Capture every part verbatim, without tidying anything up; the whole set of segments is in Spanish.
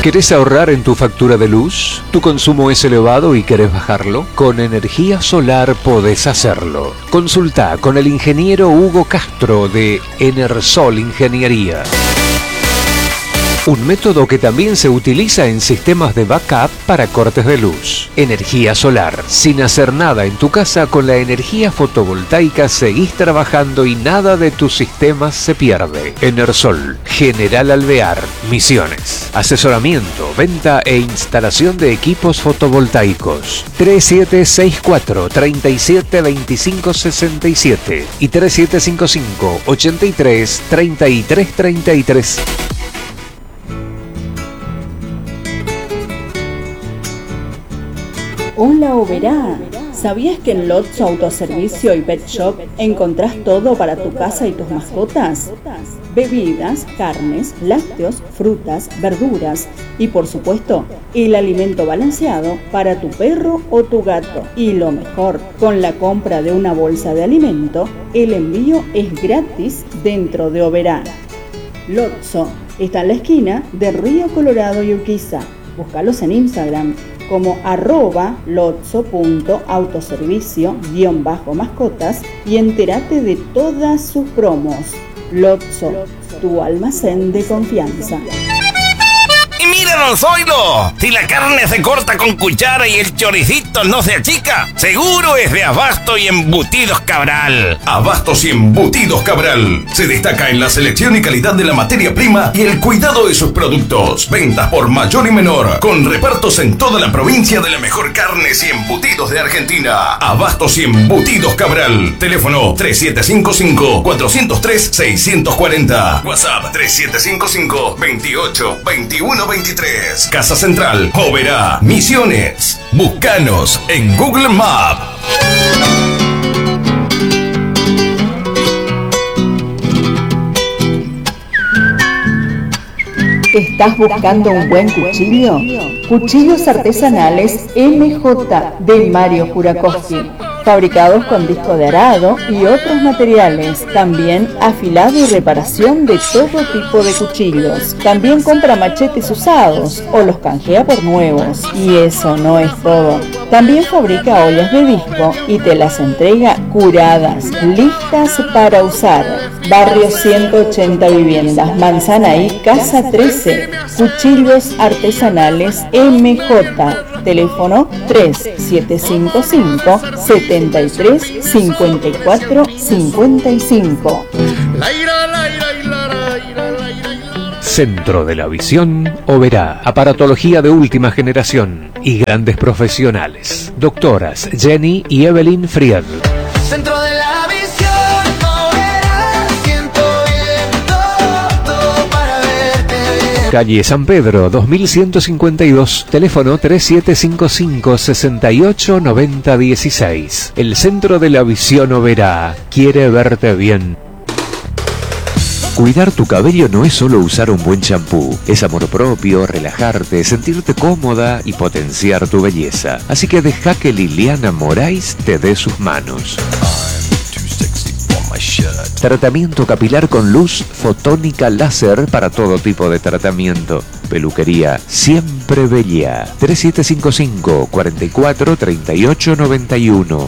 ¿Querés ahorrar en tu factura de luz? ¿Tu consumo es elevado y querés bajarlo? Con energía solar podés hacerlo. Consulta con el ingeniero Hugo Castro de Enersol Ingeniería. Un método que también se utiliza en sistemas de backup para cortes de luz. Energía solar. Sin hacer nada en tu casa, con la energía fotovoltaica seguís trabajando y nada de tus sistemas se pierde. Enersol, General Alvear, Misiones. Asesoramiento, venta e instalación de equipos fotovoltaicos. tres siete seis cuatro, tres siete dos cinco seis siete y tres siete cinco cinco, ocho tres, tres tres tres tres. Hola Oberá, ¿sabías que en Lotso Autoservicio y Pet Shop encontrás todo para tu casa y tus mascotas? Bebidas, carnes, lácteos, frutas, verduras y por supuesto el alimento balanceado para tu perro o tu gato. Y lo mejor, con la compra de una bolsa de alimento, el envío es gratis dentro de Oberá. Lotso está en la esquina de Río Colorado y Urquiza. Búscalos en Instagram como arroba lotso.autoservicio guión bajo mascotas y entérate de todas sus promos. Lotso, tu almacén de confianza. Y mira, don Zoilo, si la carne se corta con cuchara y el choricito no se achica, seguro es de Abasto y Embutidos Cabral. Abastos y Embutidos Cabral se destaca en la selección y calidad de la materia prima y el cuidado de sus productos. Ventas por mayor y menor, con repartos en toda la provincia de la mejor carnes y embutidos de Argentina. Abastos y Embutidos Cabral. Teléfono tres siete cinco cinco, cuatro cero tres, seis cuatro cero. WhatsApp tres siete cinco cinco, veintiocho, veintiuno, veintitrés. Casa Central, Oberá, Misiones. Búscanos en Google Maps. ¿Estás buscando un buen cuchillo? Cuchillos artesanales M J de Mario Kurakowski. Fabricados con disco de arado y otros materiales. También afilado y reparación de todo tipo de cuchillos. También compra machetes usados o los canjea por nuevos. Y eso no es todo. También fabrica ollas de disco y te las entrega curadas, listas para usar. Barrio ciento ochenta Viviendas, Manzana I, Casa trece. Cuchillos artesanales M J. Teléfono tres siete cinco cinco, setenta y tres, cincuenta y cuatro, cincuenta y cinco. Centro de la Visión Oberá. Aparatología de última generación y grandes profesionales. Doctoras Jenny y Evelyn Fried. Centro de la Visión Oberá. Siento bien todo para verte bien. Calle San Pedro dos mil ciento cincuenta y dos. Teléfono tres siete cinco cinco, sesenta y ocho, noventa dieciséis. El Centro de la Visión Oberá quiere verte bien. Cuidar tu cabello no es solo usar un buen champú, es amor propio, relajarte, sentirte cómoda y potenciar tu belleza. Así que deja que Liliana Moraes te dé sus manos. Tratamiento capilar con luz fotónica láser para todo tipo de tratamiento. Peluquería Siempre Bella. tres siete cinco cinco, cuarenta y cuatro, treinta y ocho, noventa y uno.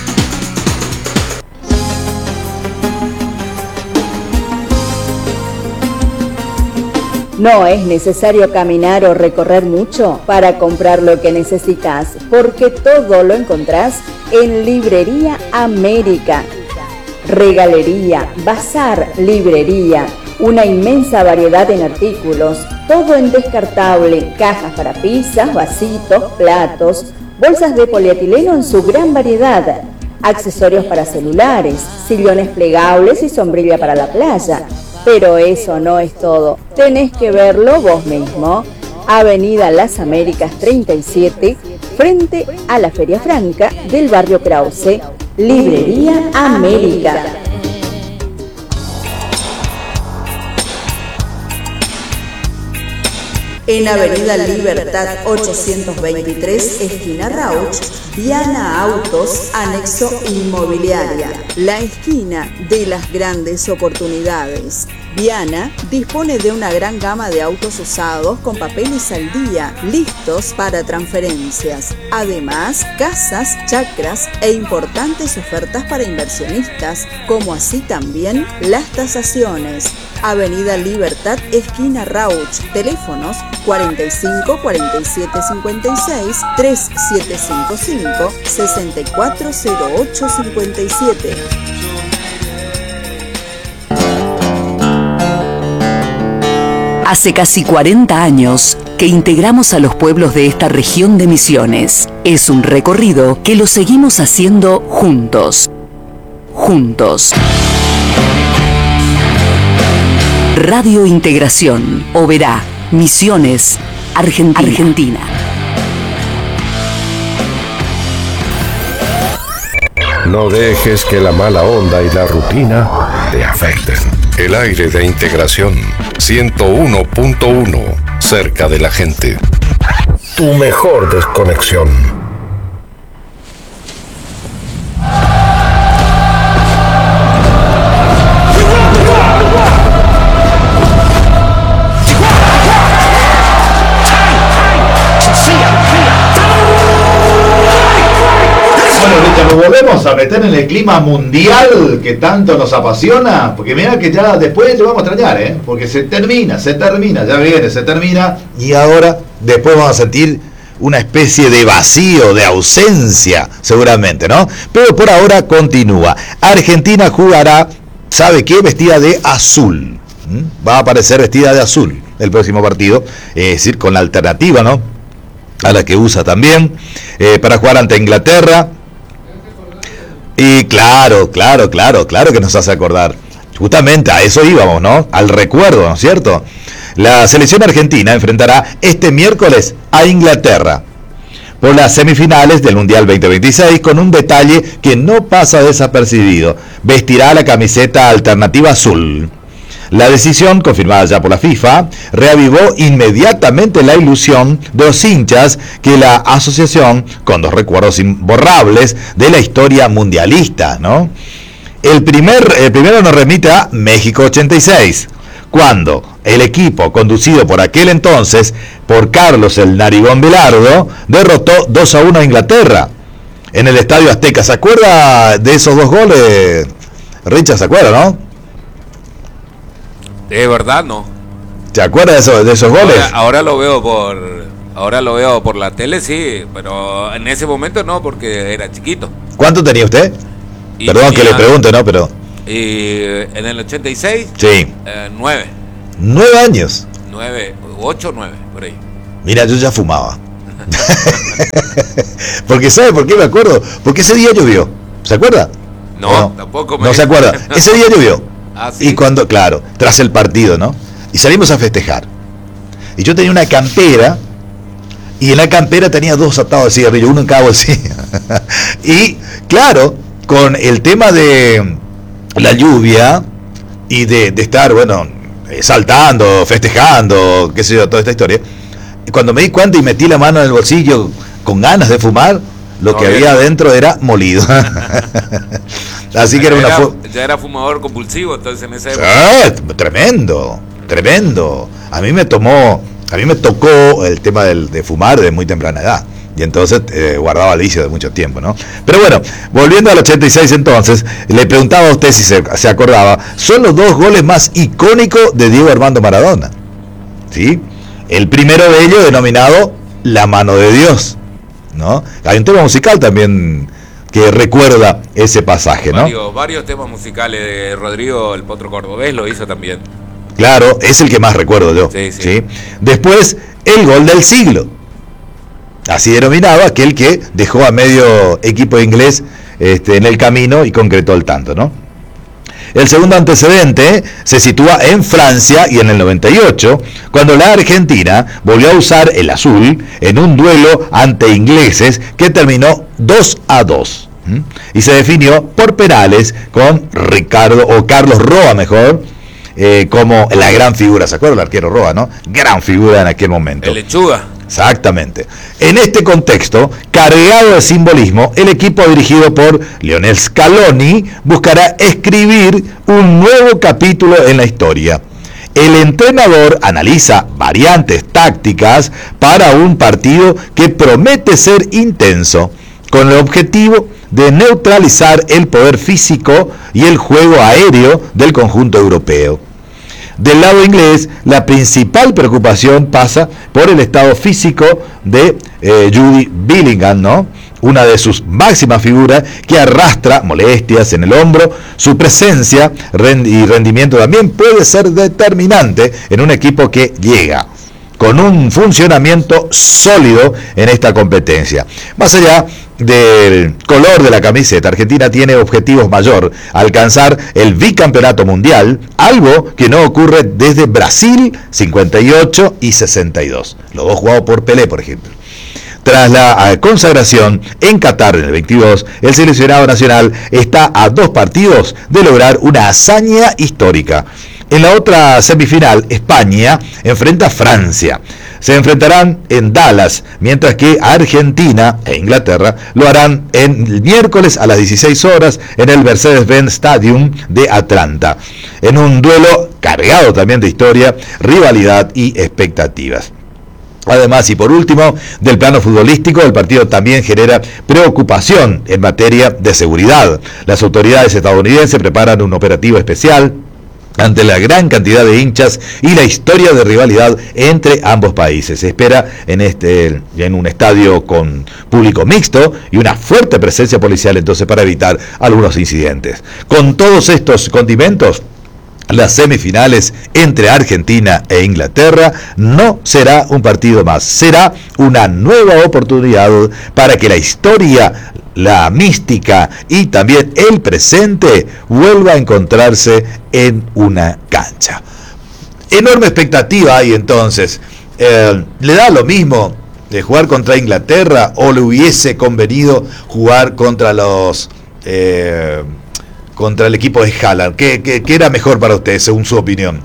No es necesario caminar o recorrer mucho para comprar lo que necesitas, porque todo lo encontrás en Librería América. Regalería, bazar, librería, una inmensa variedad en artículos, todo en descartable, cajas para pizzas, vasitos, platos, bolsas de polietileno en su gran variedad, accesorios para celulares, sillones plegables y sombrilla para la playa. Pero eso no es todo, tenés que verlo vos mismo. Avenida Las Américas treinta y siete, frente a la Feria Franca del barrio Krause, Librería América. En Avenida Libertad ochocientos veintitrés, esquina Rauch, Diana Autos, anexo inmobiliaria. La esquina de las grandes oportunidades. Viana dispone de una gran gama de autos usados con papeles al día, listos para transferencias. Además, casas, chacras e importantes ofertas para inversionistas, como así también las tasaciones. Avenida Libertad, esquina Rauch. Teléfonos cuarenta y cinco, cuarenta y siete, cincuenta y seis, treinta y siete cincuenta y cinco, sesenta y cuatro cero ocho cincuenta y siete. Hace casi cuarenta años que integramos a los pueblos de esta región de Misiones. Es un recorrido que lo seguimos haciendo juntos. Juntos. Radio Integración, Oberá, Misiones, Argentina. Argentina. No dejes que la mala onda y la rutina te afecten. El aire de Integración ciento uno punto uno, cerca de la gente. Tu mejor desconexión. Nos volvemos a meter en el clima mundial que tanto nos apasiona, porque mira que ya después lo vamos a extrañar, ¿eh? Porque se termina, se termina, ya viene, se termina, y ahora después vamos a sentir una especie de vacío, de ausencia, seguramente, ¿no? Pero por ahora continúa. Argentina jugará, ¿sabe qué? Vestida de azul. ¿Mm? Va a aparecer vestida de azul el próximo partido, es decir, con la alternativa, ¿no? A la que usa también, eh, para jugar ante Inglaterra. Y claro, claro, claro, claro que nos hace acordar. Justamente a eso íbamos, ¿no? Al recuerdo, ¿no es cierto? La selección argentina enfrentará este miércoles a Inglaterra por las semifinales del Mundial veinte veintiséis, con un detalle que no pasa desapercibido. Vestirá la camiseta alternativa azul. La decisión, confirmada ya por la FIFA, reavivó inmediatamente la ilusión de los hinchas que la asociación con dos recuerdos imborrables de la historia mundialista, ¿no? El, primer, el primero nos remite a México ochenta y seis, cuando el equipo, conducido por aquel entonces por Carlos el Narigón Velardo, derrotó dos a uno a Inglaterra en el Estadio Azteca. ¿Se acuerda de esos dos goles? Richard, ¿se acuerda, no? De verdad, no. ¿Se acuerda de esos, de esos goles? Ahora, ahora lo veo por ahora lo veo por la tele, sí, pero en ese momento no, porque era chiquito. ¿Cuánto tenía usted? Y Perdón tenía, que le pregunte, ¿no? Pero... Y en el ochenta y seis, sí. Eh, nueve. ¿Nueve años? Nueve, ocho, nueve, por ahí. Mira, yo ya fumaba. Porque ¿sabe por qué me acuerdo? Porque ese día llovió. ¿Se acuerda? No, no, tampoco me... No se acuerda. Ese día llovió. Ah, ¿sí? Y cuando, claro, tras el partido, ¿no? Y salimos a festejar. Y yo tenía una campera, y en la campera tenía dos atados de cigarrillo, uno en cada bolsillo. Y, claro, con el tema de la lluvia y de, de estar, bueno, saltando, festejando, qué sé yo, toda esta historia, cuando me di cuenta y metí la mano en el bolsillo con ganas de fumar, lo que había adentro era molido. Así que era una fu- ya era fumador compulsivo, entonces en esa época. Ah, tremendo, tremendo. A mí me tomó, a mí me tocó el tema del, de fumar de muy temprana edad. Y entonces eh, guardaba el vicio de mucho tiempo, ¿no? Pero bueno, volviendo al ochenta y seis entonces, le preguntaba a usted si se, se acordaba, son los dos goles más icónicos de Diego Armando Maradona, ¿sí? El primero de ellos denominado La Mano de Dios, ¿no? Hay un tema musical también que recuerda ese pasaje, ¿no? Varios, varios temas musicales de Rodrigo el Potro Cordobés lo hizo también. Claro, es el que más recuerdo yo. Sí, sí. ¿sí? Después, el gol del siglo. Así denominado aquel que dejó a medio equipo inglés este, en el camino y concretó el tanto, ¿no? El segundo antecedente se sitúa en Francia y en el noventa y ocho, cuando la Argentina volvió a usar el azul en un duelo ante ingleses que terminó dos a dos. ¿Mm? Y se definió por penales con Ricardo, o Carlos Roa mejor, eh, como la gran figura. ¿Se acuerda el arquero Roa, no? Gran figura en aquel momento. El lechuga. Exactamente. En este contexto, cargado de simbolismo, el equipo dirigido por Lionel Scaloni buscará escribir un nuevo capítulo en la historia. El entrenador analiza variantes tácticas para un partido que promete ser intenso, con el objetivo de neutralizar el poder físico y el juego aéreo del conjunto europeo. Del lado inglés, la principal preocupación pasa por el estado físico de eh, Jude Bellingham, ¿no? Una de sus máximas figuras que arrastra molestias en el hombro. Su presencia rend- y rendimiento también puede ser determinante en un equipo que llega con un funcionamiento sólido en esta competencia. Más allá del color de la camiseta, Argentina tiene objetivos mayor: alcanzar el bicampeonato mundial, algo que no ocurre desde Brasil cincuenta y ocho y sesenta y dos, los dos jugados por Pelé, por ejemplo. Tras la consagración en Qatar en el veintidós, el seleccionado nacional está a dos partidos de lograr una hazaña histórica. En la otra semifinal, España enfrenta a Francia. Se enfrentarán en Dallas, mientras que Argentina e Inglaterra lo harán el miércoles a las dieciséis horas en el Mercedes-Benz Stadium de Atlanta, en un duelo cargado también de historia, rivalidad y expectativas. Además, y por último, del plano futbolístico, el partido también genera preocupación en materia de seguridad. Las autoridades estadounidenses preparan un operativo especial ante la gran cantidad de hinchas y la historia de rivalidad entre ambos países. Se espera en este en un estadio con público mixto y una fuerte presencia policial entonces para evitar algunos incidentes. Con todos estos condimentos, las semifinales entre Argentina e Inglaterra no será un partido más, será una nueva oportunidad para que la historia, la mística y también el presente vuelva a encontrarse en una cancha. Enorme expectativa hay entonces. Eh, ¿Le da lo mismo de jugar contra Inglaterra o le hubiese convenido jugar contra los... Eh, contra el equipo de Haaland? ¿Qué, qué, ¿Qué era mejor para usted, según su opinión?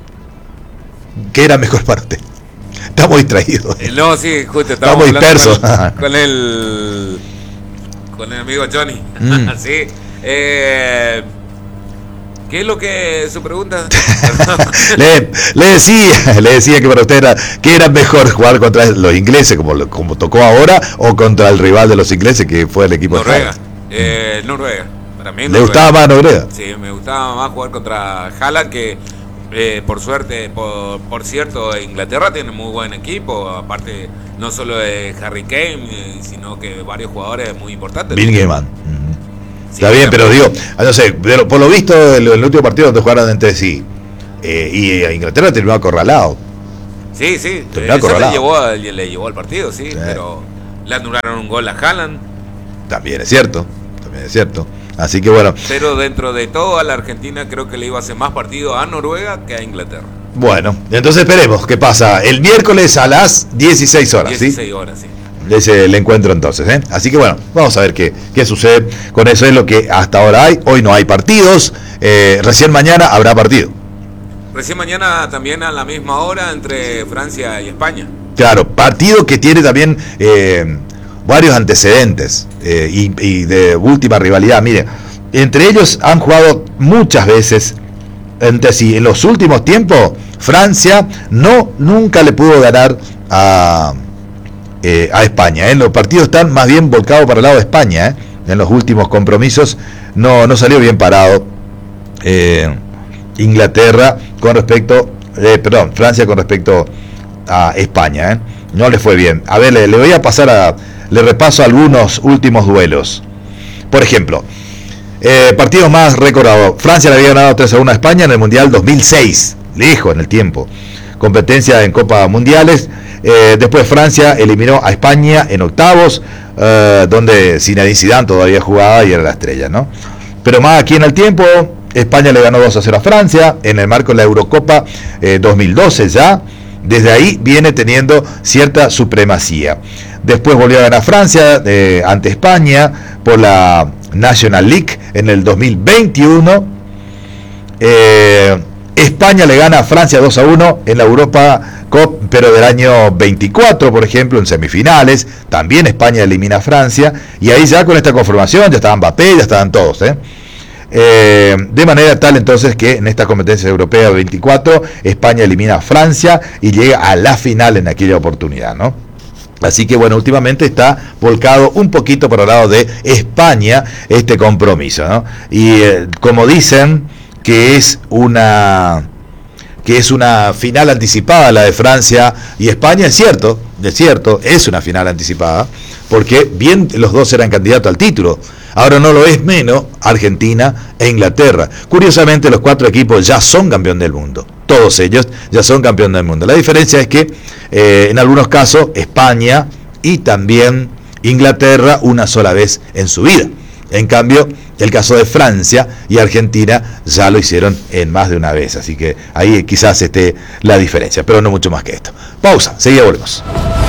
¿Qué era mejor para usted? Estamos distraídos. No, sí, justo estamos dispersos. Con, con el con el amigo Johnny. Mm. Sí. Eh, ¿Qué es lo que su pregunta? le, le decía, le decía que para usted era que era mejor jugar contra los ingleses, como, como tocó ahora, o contra el rival de los ingleses, que fue el equipo Noruega. de Haaland. Eh, Noruega. Para mí, ¿Le Noruega. gustaba más Noruega? Sí, me gustaba más jugar contra Haaland, que eh, por suerte, por, por cierto, Inglaterra tiene muy buen equipo, aparte no solo de Harry Kane, sino que varios jugadores muy importantes. Bellingham. Sí, Está bien, pero digo, no sé, pero por lo visto, el, el último partido donde jugaron entre sí, eh, y a Inglaterra terminó acorralado. Sí, sí, terminó eso acorralado. le llevó, le, le llevó al partido, sí, sí, pero le anularon un gol a Haaland. También es cierto, también es cierto. Así que bueno. Pero dentro de todo, a la Argentina creo que le iba a hacer más partido a Noruega que a Inglaterra. Bueno, entonces esperemos qué pasa el miércoles a las dieciséis horas. dieciséis ¿sí? horas, sí. Es el encuentro entonces, ¿eh? Así que bueno, vamos a ver qué, qué sucede con eso. Es lo que hasta ahora hay. Hoy no hay partidos. Eh, recién mañana habrá partido. Recién mañana también a la misma hora entre Francia y España. Claro, partido que tiene también eh, varios antecedentes eh, y, y de última rivalidad. Mire, entre ellos han jugado muchas veces entre sí. En los últimos tiempos, Francia no nunca le pudo ganar a, eh, a España. ¿eh? Los partidos están más bien volcados para el lado de España. ¿eh? En los últimos compromisos no, no salió bien parado eh, Inglaterra con respecto, eh, perdón, Francia con respecto a España. ¿eh? No le fue bien. A ver, le, le voy a pasar a, le repaso algunos últimos duelos. Por ejemplo, eh, partidos más recordados. Francia le había ganado tres a uno a España en el Mundial dos mil seis, lejos en el tiempo. Competencia en Copa Mundiales. Eh, después Francia eliminó a España en octavos, eh, donde Zinedine Zidane todavía jugaba y era la estrella, ¿no? Pero más aquí en el tiempo, España le ganó dos a cero a Francia en el marco de la Eurocopa eh, dos mil doce ya. Desde ahí viene teniendo cierta supremacía. Después volvió a ganar Francia eh, ante España por la National League en el dos mil veintiuno. Eh, España le gana a Francia dos a uno en la Europa Cup, pero del año veinticuatro, por ejemplo, en semifinales. También España elimina a Francia. Y ahí ya con esta conformación ya estaban Mbappé, ya estaban todos, ¿eh? Eh, de manera tal entonces que en esta competencia europea veinticuatro España elimina a Francia y llega a la final en aquella oportunidad, ¿no? Así que bueno, últimamente está volcado un poquito por el lado de España este compromiso, ¿no? Y eh, como dicen que es una que es una final anticipada la de Francia y España, es cierto, es cierto, es una final anticipada, porque bien los dos eran candidatos al título. Ahora no lo es menos Argentina e Inglaterra. Curiosamente los cuatro equipos ya son campeón del mundo. Todos ellos ya son campeón del mundo. La diferencia es que eh, en algunos casos España y también Inglaterra una sola vez en su vida. En cambio, el caso de Francia y Argentina ya lo hicieron en más de una vez. Así que ahí quizás esté la diferencia, pero no mucho más que esto. Pausa, seguida volvemos.